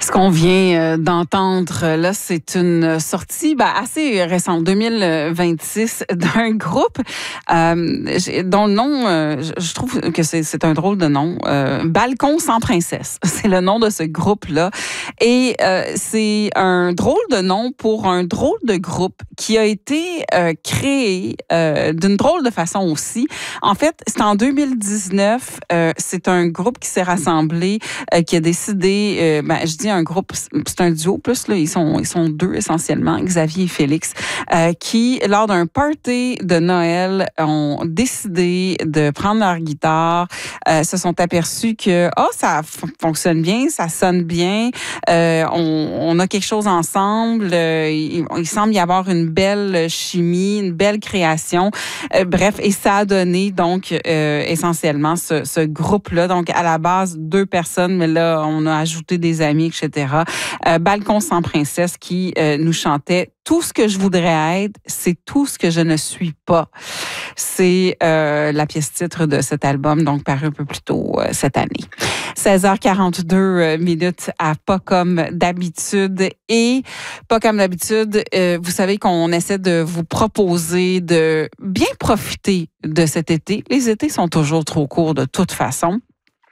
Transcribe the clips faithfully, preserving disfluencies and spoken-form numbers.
Ce qu'on vient d'entendre là, c'est une sortie ben, assez récente, deux mille vingt-six, d'un groupe euh, dont le nom, euh, je trouve que c'est, c'est un drôle de nom. Euh, Balcon sans princesse, c'est le nom de ce groupe-là. Et euh, c'est un drôle de nom pour un drôle de groupe qui a été euh, créé euh, d'une drôle de façon aussi. En fait, c'est en deux mille dix-neuf, euh, c'est un groupe qui s'est rassemblé, euh, qui a décidé, euh, ben, je dis un groupe, c'est un duo plus, là, ils sont, ils sont deux essentiellement, Xavier et Félix, euh, qui, lors d'un party de Noël, ont décidé de prendre leur guitare, euh, se sont aperçus que, oh, ça f- fonctionne bien, ça sonne bien, euh, on, on a quelque chose ensemble, euh, il, il semble y avoir une belle chimie, une belle création, euh, bref, et ça a donné donc euh, essentiellement ce, ce groupe-là, donc à la base deux personnes, mais là on a ajouté des amis, et cetera. Euh, Balcon sans princesse qui euh, nous chantait « Tout ce que je voudrais être, c'est tout ce que je ne suis pas ». C'est euh, la pièce titre de cet album, donc paru un peu plus tôt euh, cette année. seize heures quarante-deux minutes à Pas comme d'habitude. Et pas comme d'habitude, euh, vous savez qu'on essaie de vous proposer de bien profiter de cet été. Les étés sont toujours trop courts de toute façon.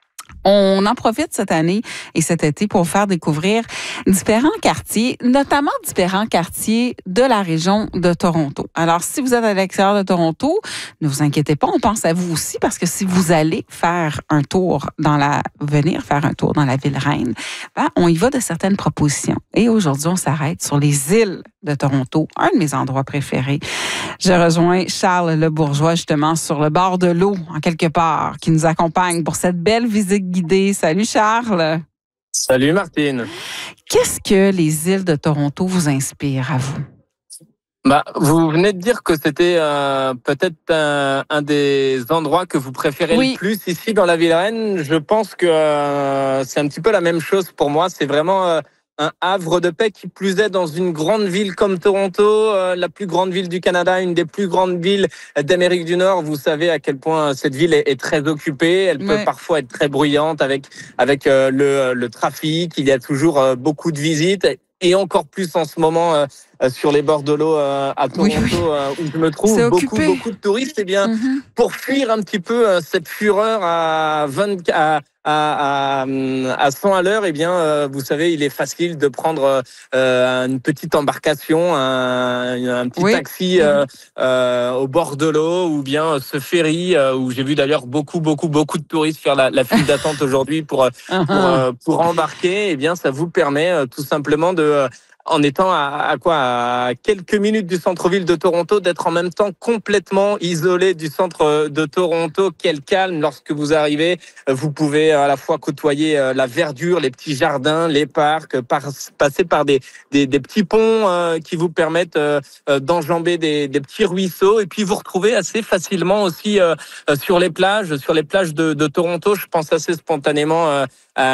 On en profite cette année et cet été pour faire découvrir différents quartiers, notamment différents quartiers de la région de Toronto. Alors, si vous êtes à l'extérieur de Toronto, ne vous inquiétez pas, on pense à vous aussi parce que si vous allez faire un tour dans la, venir faire un tour dans la ville reine, ben, on y va de certaines propositions. Et aujourd'hui, on s'arrête sur les îles de Toronto, un de mes endroits préférés. Je rejoins Charles Le Bourgeois, justement, sur le bord de l'eau, en quelque part, qui nous accompagne pour cette belle visite guidée. Salut, Charles. Salut, Martine. Qu'est-ce que les îles de Toronto vous inspirent à vous? Bah, vous venez de dire que c'était euh, peut-être un, un des endroits que vous préférez Oui. le plus ici dans la ville reine. Je pense que euh, c'est un petit peu la même chose pour moi. C'est vraiment euh, un havre de paix, qui plus est dans une grande ville comme Toronto, euh, la plus grande ville du Canada, une des plus grandes villes d'Amérique du Nord. Vous savez à quel point cette ville est, est très occupée. Elle peut Ouais. parfois être très bruyante avec avec euh, le, le trafic. Il y a toujours euh, beaucoup de visites. Et encore plus en ce moment euh, sur les bords de l'eau euh, à Toronto, Oui, oui. euh, où je me trouve C'est beaucoup, occupé. beaucoup de touristes. Eh bien, Mm-hmm. pour fuir un petit peu euh, cette fureur à vingt, à, à, à, à cent à l'heure, eh bien, euh, vous savez, il est facile de prendre euh, une petite embarcation, un, un petit Oui. taxi euh, euh, au bord de l'eau, ou bien ce ferry euh, où j'ai vu d'ailleurs beaucoup, beaucoup, beaucoup de touristes faire la, la file d'attente aujourd'hui pour Uh-huh. pour euh, pour embarquer. Eh bien, ça vous permet euh, tout simplement de euh, en étant à, à quoi à quelques minutes du centre-ville de Toronto, d'être en même temps complètement isolé du centre de Toronto. Quel calme lorsque vous arrivez. Vous pouvez à la fois côtoyer la verdure, les petits jardins, les parcs, par, passer par des, des, des petits ponts euh, qui vous permettent euh, d'enjamber des, des petits ruisseaux, et puis vous retrouvez assez facilement aussi euh, sur les plages, sur les plages de, de Toronto. Je pense assez spontanément euh,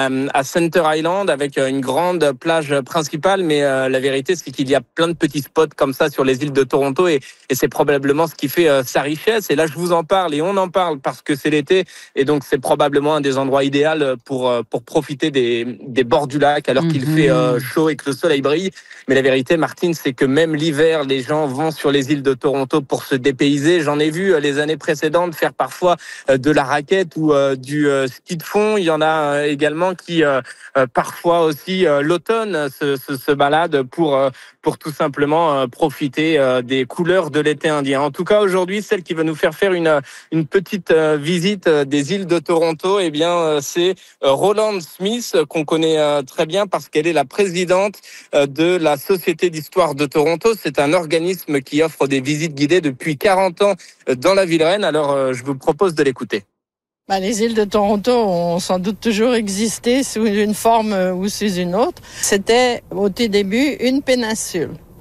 à Center Island, avec une grande plage principale, mais euh, la vérité, c'est qu'il y a plein de petits spots comme ça sur les îles de Toronto, et, et c'est probablement ce qui fait euh, sa richesse. Et là, je vous en parle, et on en parle parce que c'est l'été, et donc c'est probablement un des endroits idéaux pour pour profiter des, des bords du lac alors mm-hmm. qu'il fait euh, chaud et que le soleil brille. Mais la vérité, Martine, c'est que même l'hiver, les gens vont sur les îles de Toronto pour se dépayser. J'en ai vu euh, les années précédentes faire parfois euh, de la raquette ou euh, du euh, ski de fond. Il y en a euh, également qui euh, euh, parfois aussi euh, l'automne se, se, se balade pour euh, pour tout simplement euh, profiter euh, des couleurs de l'été indien. En tout cas, aujourd'hui, celle qui va nous faire faire une une petite euh, visite euh, des îles de Toronto, eh bien, euh, c'est euh, Roland Smith, euh, qu'on connaît euh, très bien parce qu'elle est la présidente euh, de la Société d'histoire de Toronto. C'est un organisme qui offre des visites guidées depuis quarante ans euh, dans la ville reine. Alors, euh, je vous propose de l'écouter. Bah, les îles de Toronto ont sans doute toujours existé sous une forme ou sous une autre. C'était au tout début une péninsule.